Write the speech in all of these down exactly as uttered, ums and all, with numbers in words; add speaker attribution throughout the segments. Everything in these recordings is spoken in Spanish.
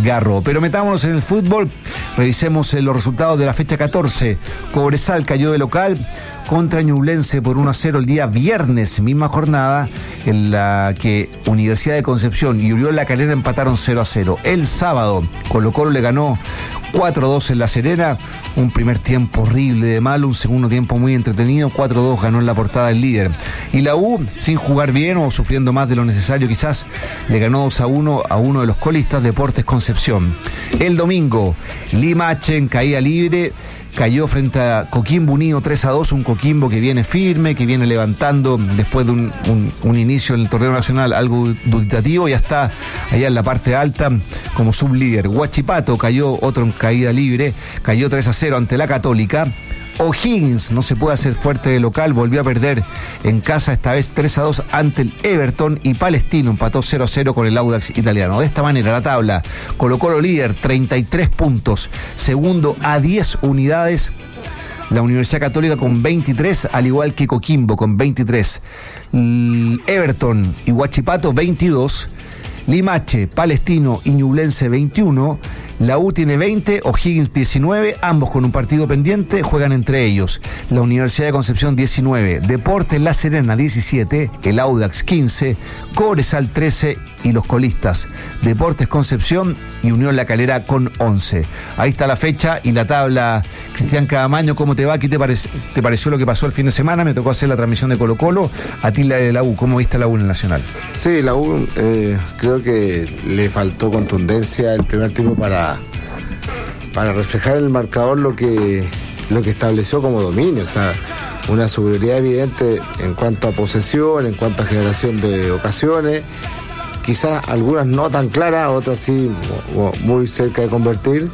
Speaker 1: Garro. Pero metámonos en el fútbol, revisemos los resultados de la fecha catorce. Cobresal cayó de local contra Ñublense por uno a cero el día viernes, misma jornada en la que Universidad de Concepción y Unión La Calera empataron cero a cero. El sábado, Colo-Colo le ganó cuatro a dos en La Serena, un primer tiempo horrible de malo, un segundo tiempo muy entretenido, cuatro a dos ganó en la portada el líder. Y la U, sin jugar bien o sufriendo más de lo necesario quizás, le ganó dos a uno a uno de los colistas, Deportes Concepción. El domingo, Limache en caída libre cayó frente a Coquimbo Unido tres a dos, un Coquimbo que viene firme, que viene levantando después de un, un, un inicio en el torneo nacional algo dubitativo, ya está allá en la parte alta como sublíder. Huachipato cayó otro en caída libre, cayó tres a cero ante la Católica. O'Higgins no se puede hacer fuerte de local, volvió a perder en casa, esta vez tres a dos ante el Everton, y Palestino empató cero a cero con el Audax italiano. De esta manera la tabla: Colo-Colo líder, treinta y tres puntos, segundo a diez unidades la Universidad Católica con veintitrés, al igual que Coquimbo con veintitrés, Everton y Huachipato veintidós, Limache, Palestino y Ñublense veintiuno, la U tiene veinte, O'Higgins diecinueve, ambos con un partido pendiente, juegan entre ellos. La Universidad de Concepción diecinueve, Deportes La Serena diecisiete, el Audax quince, Cobresal trece y los colistas Deportes Concepción y Unión La Calera con once. Ahí está la fecha y la tabla. Cristian Cadamaño, ¿cómo te va? ¿Qué te, parece, te pareció lo que pasó el fin de semana? Me tocó hacer la transmisión de Colo-Colo. A ti la de la U, ¿cómo viste la U en el Nacional?
Speaker 2: Sí, la U eh, creo que le faltó contundencia el primer tiempo para, para reflejar en el marcador lo que, lo que estableció como dominio. O sea, una superioridad evidente en cuanto a posesión, en cuanto a generación de ocasiones. Quizás algunas no tan claras, otras sí muy cerca de convertir,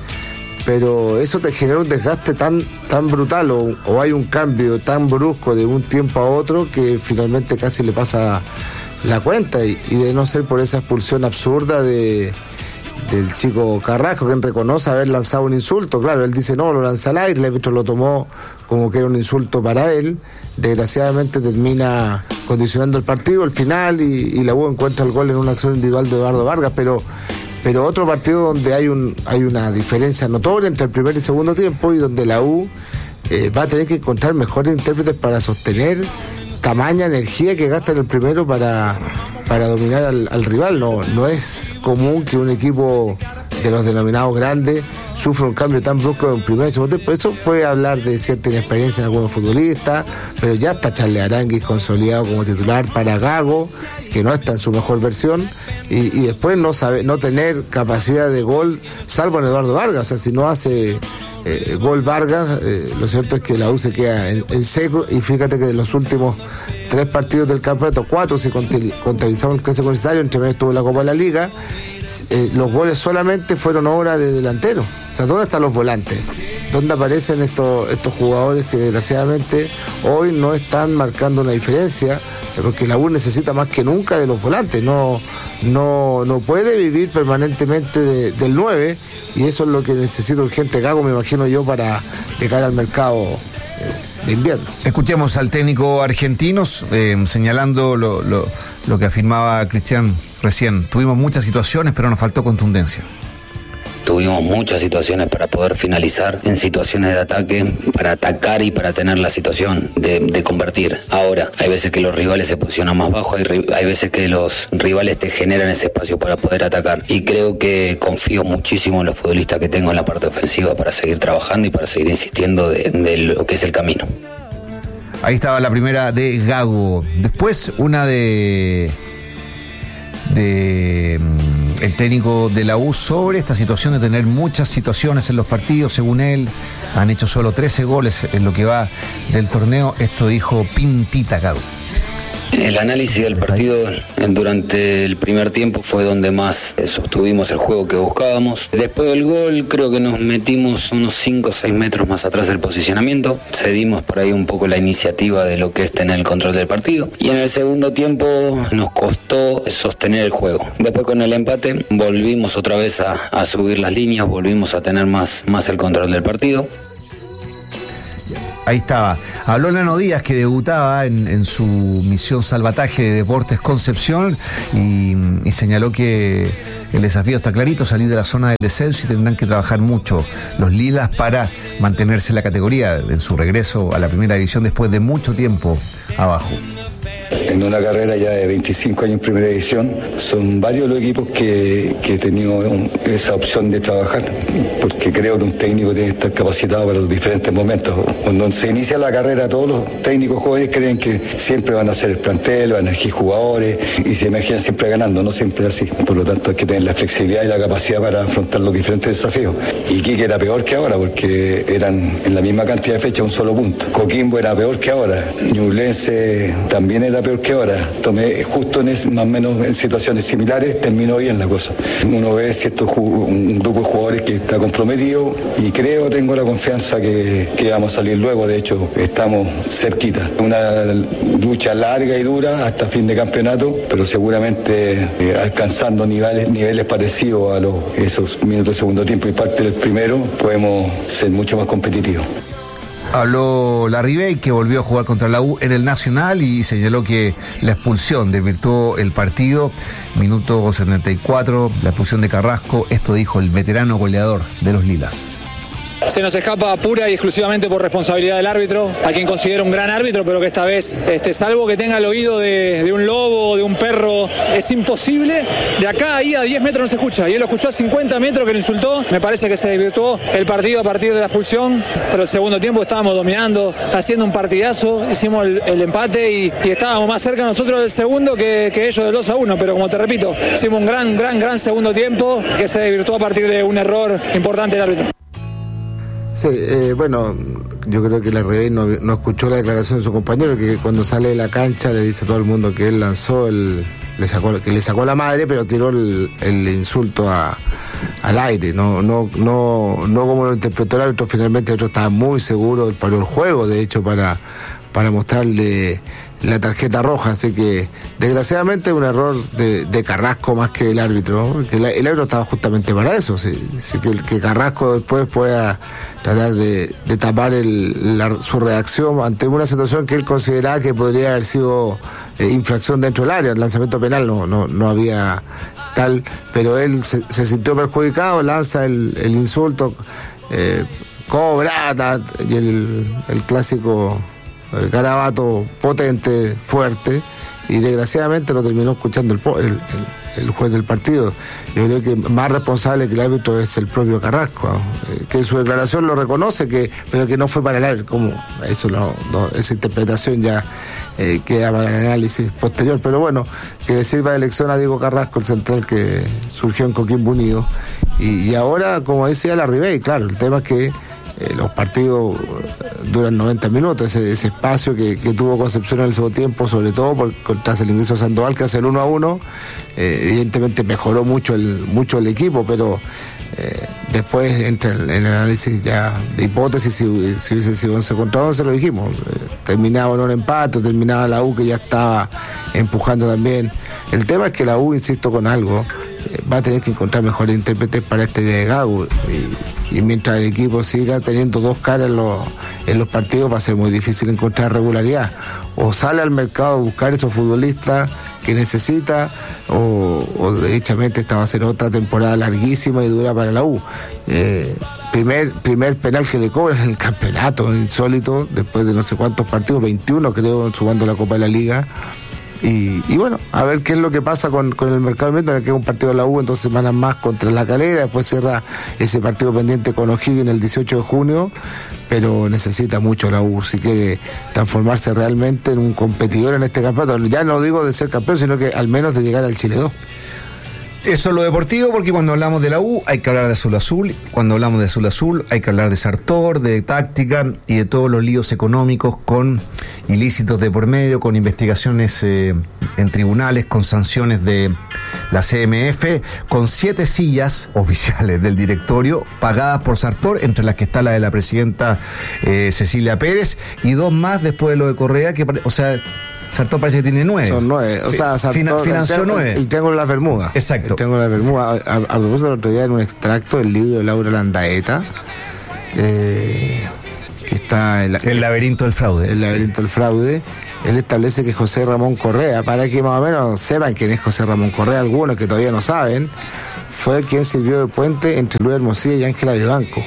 Speaker 2: pero eso te genera un desgaste tan, tan brutal o, o hay un cambio tan brusco de un tiempo a otro que finalmente casi le pasa la cuenta, y, y de no ser por esa expulsión absurda de del chico Carrasco, quien reconoce haber lanzado un insulto. Claro, él dice no, lo lanza al aire, el árbitro lo tomó como que era un insulto para él. Desgraciadamente termina condicionando el partido, el final, y, y la U encuentra el gol en una acción individual de Eduardo Vargas, pero pero otro partido donde hay un hay una diferencia notoria entre el primer y segundo tiempo, y donde la U eh, va a tener que encontrar mejores intérpretes para sostener tamaña energía que gasta en el primero para, para dominar al, al rival. No, no es común que un equipo de los denominados grandes sufra un cambio tan brusco en un primer y segundo tiempo. Eso puede hablar de cierta inexperiencia en algunos futbolistas, pero ya está Charles Aranguis consolidado como titular para Gago, que no está en su mejor versión, y, y después no sabe, no tener capacidad de gol, salvo en Eduardo Vargas. O sea, si no hace Eh, gol Vargas, eh, lo cierto es que la U se queda en, en seco, y fíjate que de los últimos tres partidos del campeonato, cuatro si contabilizamos el clásico universitario, entre medio estuvo la Copa de la Liga, eh, los goles solamente fueron obra de delantero. O sea, ¿dónde están los volantes? ¿Dónde aparecen estos, estos jugadores que desgraciadamente hoy no están marcando una diferencia? Porque la U necesita más que nunca de los volantes, no, no, no puede vivir permanentemente de, del nueve, y eso es lo que necesita urgente Gago, me imagino yo, para de cara al mercado eh, de invierno.
Speaker 1: Escuchemos al técnico argentino eh, señalando lo, lo, lo que afirmaba Cristian recién. Tuvimos muchas situaciones, pero nos faltó contundencia.
Speaker 3: Tuvimos muchas situaciones para poder finalizar en situaciones de ataque, para atacar y para tener la situación de, de convertir. Ahora, hay veces que los rivales se posicionan más bajo, hay, hay veces que los rivales te generan ese espacio para poder atacar. Y creo que confío muchísimo en los futbolistas que tengo en la parte ofensiva para seguir trabajando y para seguir insistiendo de, de lo que es el camino.
Speaker 1: Ahí estaba la primera de Gago. Después una de... de el técnico de la U sobre esta situación de tener muchas situaciones en los partidos. Según él, han hecho solo trece goles en lo que va del torneo. Esto dijo Pintita Gago.
Speaker 3: El análisis del partido durante el primer tiempo fue donde más sostuvimos el juego que buscábamos. Después del gol creo que nos metimos unos cinco o seis metros más atrás del posicionamiento. Cedimos por ahí un poco la iniciativa de lo que es tener el control del partido. Y en el segundo tiempo nos costó sostener el juego. Después con el empate volvimos otra vez a, a subir las líneas, volvimos a tener más, más el control del partido.
Speaker 1: Ahí estaba. Habló Nano Díaz, que debutaba en, en su misión salvataje de Deportes Concepción, y, y señaló que El desafío está clarito, salir de la zona del descenso, y tendrán que trabajar mucho los lilas para mantenerse en la categoría en su regreso a la primera división después de mucho tiempo abajo.
Speaker 4: En una carrera ya de veinticinco años en primera división, son varios los equipos que, que he tenido un, esa opción de trabajar, porque creo que un técnico tiene que estar capacitado para los diferentes momentos. Cuando se inicia la carrera, todos los técnicos jóvenes creen que siempre van a ser el plantel, van a elegir jugadores y se imaginan siempre ganando, no siempre así. Por lo tanto hay que tener la flexibilidad y la capacidad para afrontar los diferentes desafíos. Iquique era peor que ahora, porque eran en la misma cantidad de fechas un solo punto. Coquimbo era peor que ahora. Ñublense también era peor que ahora. Tomé justo en ese, más o menos en situaciones similares, terminó bien la cosa. Uno ve cierto un grupo de jugadores que está comprometido y creo, tengo la confianza que, que vamos a salir luego. De hecho, estamos cerquita. Una lucha larga y dura hasta fin de campeonato, pero seguramente eh, alcanzando niveles, niveles parecidos a los, esos minutos de segundo tiempo y parte del primero, podemos ser mucho más competitivos.
Speaker 1: Habló Larribey, que volvió a jugar contra la U en el Nacional, y señaló que la expulsión desvirtuó el partido. Minuto setenta y cuatro, la expulsión de Carrasco. Esto dijo el veterano goleador de los Lilas.
Speaker 5: Se nos escapa pura y exclusivamente por responsabilidad del árbitro, a quien considero un gran árbitro, pero que esta vez, este, salvo que tenga el oído de, de un lobo o de un perro, es imposible. De acá ahí a diez metros no se escucha, y él lo escuchó a cincuenta metros, que lo insultó. Me parece que se desvirtuó el partido a partir de la expulsión, pero el segundo tiempo estábamos dominando, haciendo un partidazo, hicimos el, el empate y, y estábamos más cerca nosotros del segundo que, que ellos del dos a uno, pero como te repito, hicimos un gran, gran, gran segundo tiempo que se desvirtuó a partir de un error importante del árbitro.
Speaker 2: Sí, eh, bueno, yo creo que Larribey no, no escuchó la declaración de su compañero, que cuando sale de la cancha le dice a todo el mundo que él lanzó, el, le sacó, que le sacó la madre, pero tiró el, el insulto a, al aire, no, no, no, no como lo interpretó el árbitro. Finalmente el otro estaba muy seguro, paró el juego, de hecho, para, para mostrarle la tarjeta roja, así que desgraciadamente un error de, de Carrasco más que del árbitro, ¿no? Porque el, el árbitro estaba justamente para eso, sí, sí, que, que Carrasco después pueda tratar de, de tapar el, la, su reacción ante una situación que él consideraba que podría haber sido eh, infracción dentro del área. El lanzamiento penal no, no, no había tal, pero él se, se sintió perjudicado, lanza el, el insulto, eh, cobra, y el, el clásico el garabato potente, fuerte, y desgraciadamente lo terminó escuchando el, el, el, el juez del partido. Yo creo que más responsable que el árbitro es el propio Carrasco, eh, que en su declaración lo reconoce, que pero que no fue para el árbitro. Como eso no, no esa interpretación ya eh, queda para el análisis posterior, pero bueno, que le sirva de lección a Diego Carrasco, el central que surgió en Coquimbo Unido, y, y ahora, como decía Larribey, claro, el tema es que Eh, los partidos duran noventa minutos, ese, ese espacio que, que tuvo Concepción en el segundo tiempo, sobre todo por, tras el ingreso de Sandoval, que hace el uno a uno, eh, evidentemente mejoró mucho el, mucho el equipo, pero eh, después entra en el análisis ya de hipótesis, si, si hubiese sido once contra once, lo dijimos, eh, terminaba en un empate, terminaba la U, que ya estaba empujando también. El tema es que la U, insisto con algo, eh, va a tener que encontrar mejores intérpretes para este día de Gago, y, y mientras el equipo siga teniendo dos caras en los, en los partidos, va a ser muy difícil encontrar regularidad. O sale al mercado a buscar esos futbolistas que necesita, o, o derechamente esta va a ser otra temporada larguísima y dura para la U. Eh, primer, primer penal que le cobran en el campeonato, insólito, después de no sé cuántos partidos, veintiuno creo, sumando la Copa de la Liga. Y, y bueno, a ver qué es lo que pasa con, con el mercado de invierno, que es un partido de la U en dos semanas más contra La Calera, después cierra ese partido pendiente con O'Higgins el dieciocho de junio, pero necesita mucho la U si quiere transformarse realmente en un competidor en este campeonato. Ya no digo de ser campeón, sino que al menos de llegar al Chile dos.
Speaker 1: Eso es lo deportivo, porque cuando hablamos de la U hay que hablar de Azul Azul, cuando hablamos de Azul Azul hay que hablar de Sartor, de táctica y de todos los líos económicos con ilícitos de por medio, con investigaciones eh, en tribunales, con sanciones de la C M F, con siete sillas oficiales del directorio pagadas por Sartor, entre las que está la de la presidenta eh, Cecilia Pérez, y dos más después de lo de Correa, que, o sea... Sartor parece que tiene nueve.
Speaker 2: Son nueve. O sea, Sartor
Speaker 1: Fina, financió
Speaker 2: el,
Speaker 1: nueve.
Speaker 2: El, el Triángulo de las Bermudas.
Speaker 1: Exacto.
Speaker 2: El Triángulo de las Bermudas. A, a, a propósito, el otro día en un extracto del libro de Laura Landaeta, eh, que está en la,
Speaker 1: El laberinto del fraude.
Speaker 2: El laberinto del fraude. Él establece que José Ramón Correa, para que más o menos sepan quién es José Ramón Correa, algunos que todavía no saben, fue quien sirvió de puente entre Luis Hermosilla y Ángela Vivanco.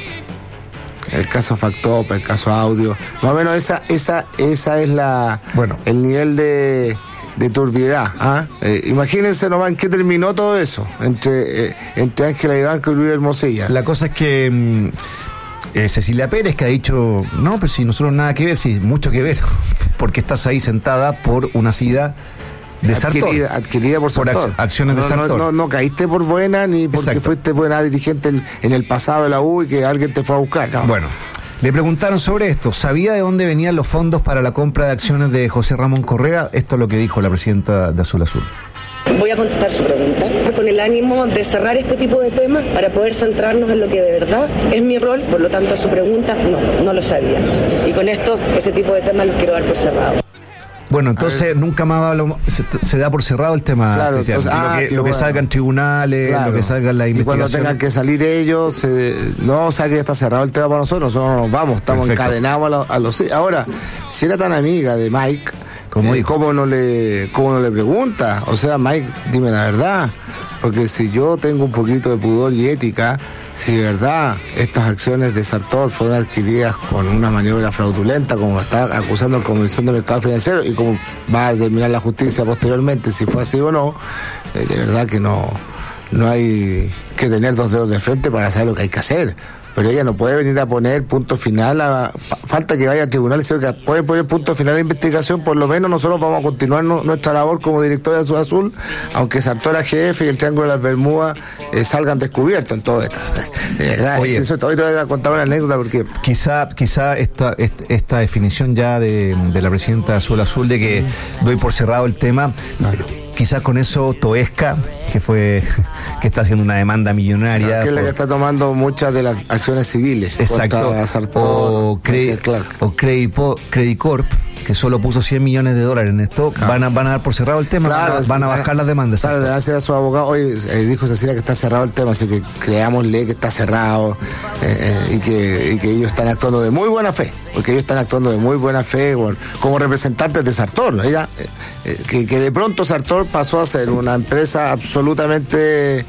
Speaker 2: El caso Factop, el caso Audio, más o menos esa esa esa es la
Speaker 1: bueno.
Speaker 2: el nivel de, de turbiedad. ¿ah? Eh, imagínense nomás en qué terminó todo eso entre eh, entre Ángela Vivanco y Luis Hermosilla.
Speaker 1: La cosa es que mm, eh, Cecilia Pérez, que ha dicho, no, pero si nosotros nada que ver, sí, mucho que ver, porque estás ahí sentada por una sida de Sartor.
Speaker 2: Adquirida, adquirida por Sartor.
Speaker 1: Por acciones
Speaker 2: no,
Speaker 1: de Sartor.
Speaker 2: No, no, no caíste por buena ni porque
Speaker 1: Exacto.
Speaker 2: fuiste buena dirigente en, en el pasado de la U y que alguien te fue a buscar. No.
Speaker 1: Bueno, le preguntaron sobre esto. ¿Sabía de dónde venían los fondos para la compra de acciones de José Ramón Correa? Esto es lo que dijo la presidenta de Azul Azul.
Speaker 6: Voy a contestar su pregunta con el ánimo de cerrar este tipo de temas para poder centrarnos en lo que de verdad es mi rol. Por lo tanto, su pregunta, no, no lo sabía. Y con esto, ese tipo de temas los quiero dar por cerrado.
Speaker 1: Bueno, entonces nunca más hablo, se, se da por cerrado el tema.
Speaker 2: Claro, entonces, ah,
Speaker 1: lo que,
Speaker 2: qué
Speaker 1: lo que
Speaker 2: bueno.
Speaker 1: salga en tribunales,
Speaker 2: Claro.
Speaker 1: lo que salga en la
Speaker 2: Y
Speaker 1: investigación.
Speaker 2: cuando tengan que salir ellos, se, no, o sea que ya está cerrado el tema para nosotros, nosotros no nos vamos, estamos
Speaker 1: Perfecto.
Speaker 2: encadenados a, lo, a los... Ahora, si era tan amiga de Mike,
Speaker 1: ¿Cómo
Speaker 2: eh,
Speaker 1: dijo?
Speaker 2: ¿cómo, no le, ¿cómo no le pregunta? O sea, Mike, dime la verdad, porque si yo tengo un poquito de pudor y ética, si de verdad estas acciones de Sartor fueron adquiridas con una maniobra fraudulenta, como está acusando la Comisión de Mercado Financiero y como va a determinar la justicia posteriormente si fue así o no, eh, de verdad que no, no hay que tener dos dedos de frente para saber lo que hay que hacer. Pero ella no puede venir a poner punto final, a, falta que vaya al tribunal, sino que puede poner punto final a la investigación. Por lo menos nosotros vamos a continuar no, nuestra labor como directora de Azul Azul, aunque Sartor A G F y el Triángulo de las Bermudas eh, salgan descubiertos en todo esto. De verdad,
Speaker 1: Oye,
Speaker 2: es eso. Hoy te voy a contar una anécdota porque...
Speaker 1: Quizá, quizá esta, esta, esta definición ya de, de la presidenta de Azul Azul de que doy por cerrado el tema,
Speaker 2: Claro.
Speaker 1: quizás con eso Toesca, que fue que está haciendo una demanda millonaria.
Speaker 2: que es la
Speaker 1: por-
Speaker 2: que está tomando muchas de las acciones civiles.
Speaker 1: Exacto.
Speaker 2: Contra Sartor,
Speaker 1: O, Cre-
Speaker 2: Michael Clark.
Speaker 1: o Credipo- Credicorp, que solo puso cien millones de dólares en esto,
Speaker 2: Claro.
Speaker 1: van, a, van a dar por cerrado el tema,
Speaker 2: Claro,
Speaker 1: van, a, van a bajar las demandas.
Speaker 2: Claro,
Speaker 1: exacto.
Speaker 2: gracias a su abogado. Hoy eh, dijo Cecilia que está cerrado el tema, así que creámosle que está cerrado eh, eh, y, que, y que ellos están actuando de muy buena fe, porque ellos están actuando de muy buena fe bueno, como representantes de Sartor. ¿no? Ella, eh, eh, que, que de pronto Sartor pasó a ser una empresa absolutamente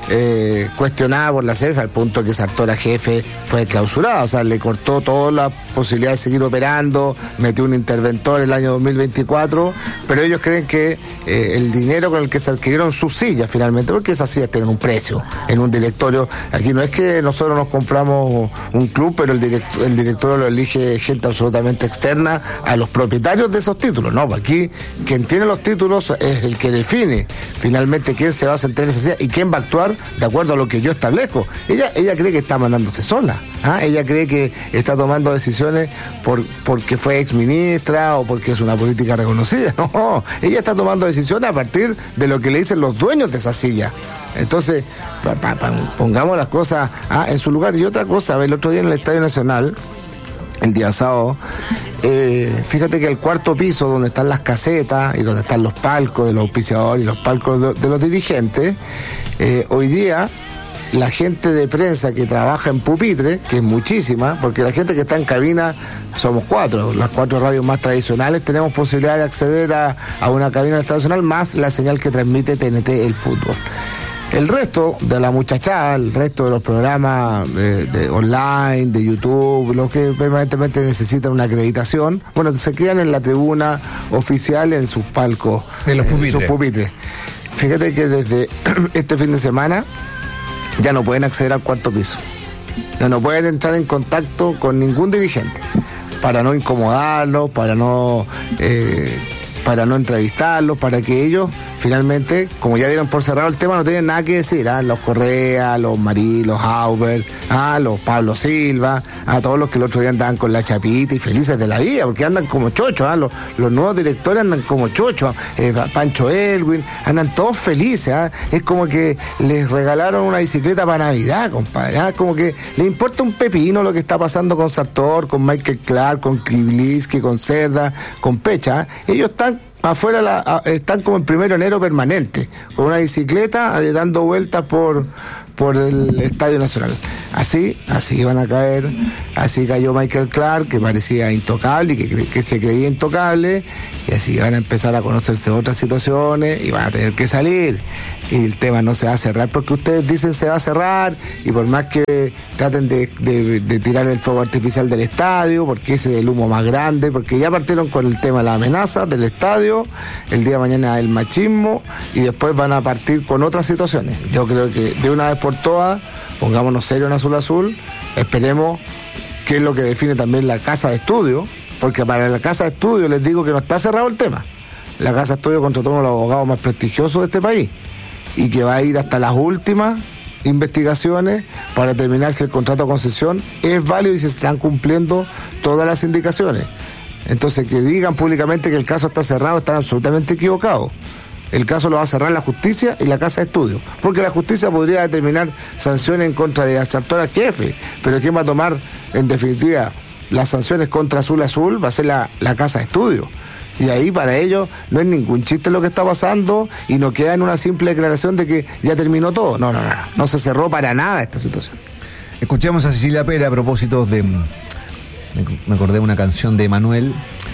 Speaker 2: eh, cuestionada por la C E F, al punto que Sartor A G F fue clausurada, o sea, le cortó toda la posibilidad de seguir operando, metió un interventor el año dos mil veinticuatro, pero ellos creen que eh, el dinero con el que se adquirieron sus sillas finalmente, porque esas sillas tienen un precio en un directorio, aquí no es que nosotros nos compramos un club, pero el, direct, el directorio lo elige gente absolutamente externa a los propietarios de esos títulos, no, aquí quien tiene los títulos es el que define finalmente quién se va a sentar en esa silla y quién va a actuar de acuerdo a lo que yo establezco. Ella, ella cree que está mandándose sola, ¿ah? Ella cree que está tomando decisiones por, porque fue exministra o porque es una política reconocida. No, ella está tomando decisiones a partir de lo que le dicen los dueños de esa silla. Entonces, pa, pa, pa, pongamos las cosas ah, en su lugar. Y otra cosa, el otro día en el Estadio Nacional, el día sábado, eh, fíjate que el cuarto piso, donde están las casetas y donde están los palcos de los auspiciadores y los palcos de, de los dirigentes, eh, hoy día la gente de prensa que trabaja en pupitre, que es muchísima, porque la gente que está en cabina somos cuatro, las cuatro radios más tradicionales tenemos posibilidad de acceder a, a una cabina estacional más la señal que transmite T N T el fútbol. El resto de la muchachada, el resto de los programas de, de online, de YouTube, los que permanentemente necesitan una acreditación, bueno, se quedan en la tribuna oficial en sus palcos,
Speaker 1: En los
Speaker 2: eh,
Speaker 1: pupitres.
Speaker 2: sus pupitres. Fíjate que desde este fin de semana ya no pueden acceder al cuarto piso. Ya no pueden entrar en contacto con ningún dirigente para no incomodarlos, para no eh, para no entrevistarlos, para que ellos finalmente, como ya dieron por cerrado el tema, no tienen nada que decir. ¿ah? Los Correa, los Marí, los Auber, ¿ah? los Pablo Silva, a todos los que el otro día andaban con la chapita y felices de la vida, porque andan como chochos. ¿ah? Los, los nuevos directores andan como chochos. Eh, Pancho Elwin, andan todos felices. ¿ah? Es como que les regalaron una bicicleta para Navidad, compadre. ¿ah? Como que les importa un pepino lo que está pasando con Sartor, con Michael Clark, con Kribliski, con Cerda, con Pecha. ¿ah? Ellos están afuera, la, a, están como en primero de enero permanente, con una bicicleta eh, dando vueltas por, por el Estadio Nacional. Así, así iban a caer, así cayó Michael Clark, que parecía intocable y que, que se creía intocable, y así van a empezar a conocerse otras situaciones y van a tener que salir. Y el tema no se va a cerrar porque ustedes dicen se va a cerrar, y por más que traten de, de, de tirar el fuego artificial del estadio, porque ese es el humo más grande, porque ya partieron con el tema de la amenaza del estadio, el día de mañana el machismo, y después van a partir con otras situaciones. Yo creo que de una vez por todas, pongámonos serios en Azul Azul, esperemos qué es lo que define también la casa de estudio, porque para la casa de estudio les digo que no está cerrado el tema. La casa de estudio contrató a uno de los abogados más prestigiosos de este país y que va a ir hasta las últimas investigaciones para determinar si el contrato de concesión es válido y si se están cumpliendo todas las indicaciones. Entonces, que digan públicamente que el caso está cerrado, están absolutamente equivocados. El caso lo va a cerrar la justicia y la casa de estudio, porque la justicia podría determinar sanciones en contra de Sartora jefe, pero ¿quién va a tomar en definitiva las sanciones contra Azul Azul? Va a ser la, la casa de estudio. Y ahí para ellos no es ningún chiste lo que está pasando y no queda en una simple declaración de que ya terminó todo. No, no, no, no se cerró para nada esta situación.
Speaker 1: Escuchamos a Cecilia Pera a propósito de, me acordé de una canción de Manuel,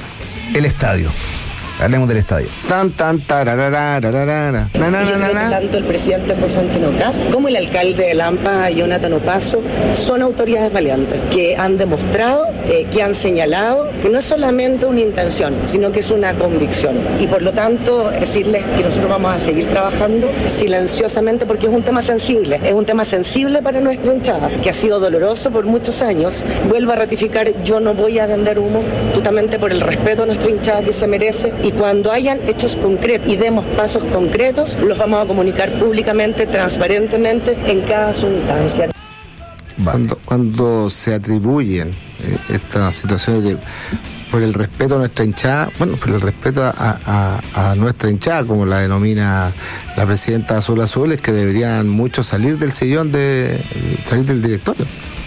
Speaker 1: El Estadio. Hablemos del estadio.
Speaker 2: Tan, tan, tarararararara. Na, na, na, na, na.
Speaker 6: Tanto el presidente José Antonio Kast como el alcalde de Lampa, Jonathan Opaso, son autoridades valientes que han demostrado, eh, que han señalado que no es solamente una intención, sino que es una convicción. Y por lo tanto, decirles que nosotros vamos a seguir trabajando silenciosamente porque es un tema sensible. Es un tema sensible para nuestra hinchada, que ha sido doloroso por muchos años. Vuelvo a ratificar, yo no voy a vender humo, justamente por el respeto a nuestra hinchada que se merece. Y cuando hayan hechos concretos y demos pasos concretos, los vamos a comunicar públicamente, transparentemente, en cada su instancia.
Speaker 2: Cuando, cuando se atribuyen eh, estas situaciones de por el respeto a nuestra hinchada, bueno, por el respeto a, a, a nuestra hinchada, como la denomina la presidenta Azul Azul, es que deberían muchos salir del sillón, de salir del directorio.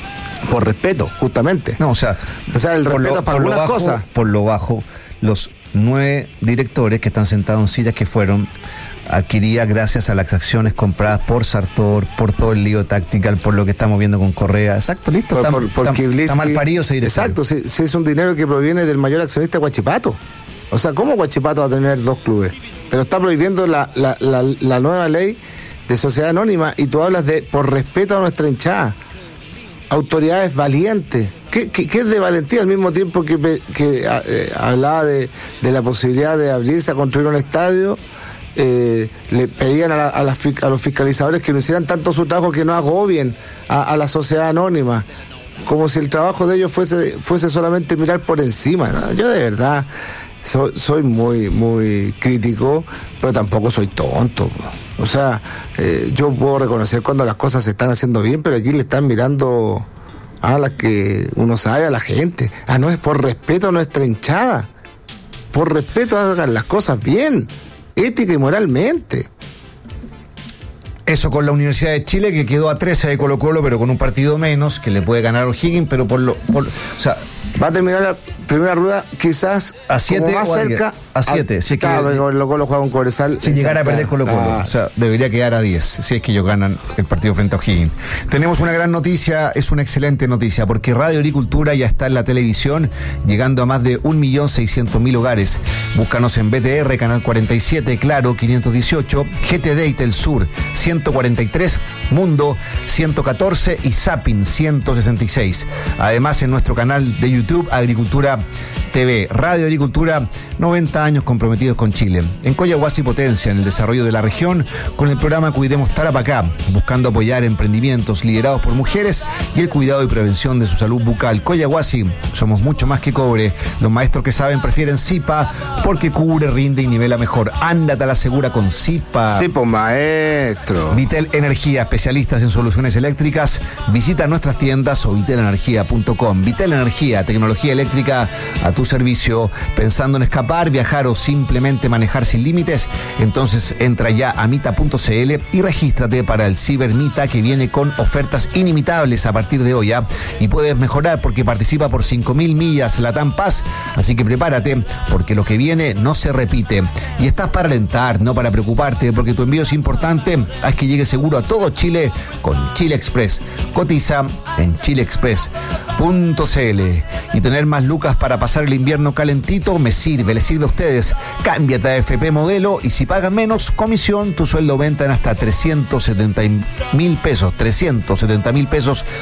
Speaker 2: Por respeto, justamente.
Speaker 1: No, o sea,
Speaker 2: o sea el respeto lo, para algunas
Speaker 1: bajo,
Speaker 2: cosas.
Speaker 1: Por lo bajo, los nueve directores que están sentados en sillas que fueron adquiridas gracias a las acciones compradas por Sartor, por todo el lío tactical, por lo que estamos viendo con Correa. Exacto, listo. Está,
Speaker 2: por, por,
Speaker 1: está, está mal parido ese director.
Speaker 2: Exacto, si, si es un dinero que proviene del mayor accionista Huachipato. O sea, ¿cómo Huachipato va a tener dos clubes? Te lo está prohibiendo la, la, la, la nueva ley de sociedad anónima y tú hablas de por respeto a nuestra hinchada. Autoridades valientes. ¿Qué, qué, qué es de valentía? Al mismo tiempo que, que eh, hablaba de, de la posibilidad de abrirse a construir un estadio, eh, le pedían a, la, a, la, a los fiscalizadores que no hicieran tanto su trabajo, que no agobien a, a la sociedad anónima, como si el trabajo de ellos fuese, fuese solamente mirar por encima, ¿no? Yo de verdad soy, soy muy, muy crítico, pero tampoco soy tonto. O sea, eh, yo puedo reconocer cuando las cosas se están haciendo bien, pero aquí le están mirando a las que uno sabe, a la gente. Ah, no, es por respeto a nuestra hinchada. Por respeto a hagan las cosas bien, ética y moralmente.
Speaker 1: Eso con la Universidad de Chile, que quedó a trece de Colo-Colo, pero con un partido menos, que le puede ganar O'Higgins, pero por lo... Por, o sea,
Speaker 2: va a terminar la primera rueda quizás
Speaker 1: a siete
Speaker 2: más cerca
Speaker 1: a siete. Si
Speaker 2: claro, Colo-Colo juega un Cobresal.
Speaker 1: Si llegara a perder Colo-Colo, ah. o sea, debería quedar a diez, si es que ellos ganan el partido frente a O'Higgins. Tenemos una gran noticia, es una excelente noticia, porque Radio Agricultura ya está en la televisión, llegando a más de un millón seiscientos mil hogares. Búscanos en B T R, Canal cuarenta y siete, Claro, quinientos dieciocho, G T D y Telsur, ciento cuarenta y tres, Mundo, ciento catorce y Zapping, ciento sesenta y seis. Además, en nuestro canal de YouTube, Agricultura T V, Radio Agricultura, noventa años comprometidos con Chile. En Coyahuasi Potencia, en el desarrollo de la región, con el programa Cuidemos Tarapacá, buscando apoyar emprendimientos liderados por mujeres y el cuidado y prevención de su salud bucal. Coyahuasi, somos mucho más que cobre. Los maestros que saben prefieren Zipa, porque cubre, rinde y nivela mejor. Ándate a la segura con Zipa.
Speaker 2: Sí, pues maestro.
Speaker 1: Vitel Energía, especialistas en soluciones eléctricas. Visita nuestras tiendas o vitel energía punto com. Vitel Energía, tecnología eléctrica a tu tu servicio. Pensando en escapar, viajar o simplemente manejar sin límites, entonces entra ya a mita punto c l y regístrate para el Cyber Mita, que viene con ofertas inimitables a partir de hoy, ¿eh? Y puedes mejorar porque participa por cinco mil millas Latam Paz, así que prepárate porque lo que viene no se repite. Y estás para alentar, no para preocuparte, porque tu envío es importante. Haz que llegue seguro a todo Chile con Chile Express. Cotiza en chile express punto c l. Y tener más lucas para pasar el invierno calentito me sirve, les sirve a ustedes. Cámbiate a A F P Modelo y si pagas menos comisión, tu sueldo aumenta en hasta trescientos setenta mil pesos. trescientos setenta mil pesos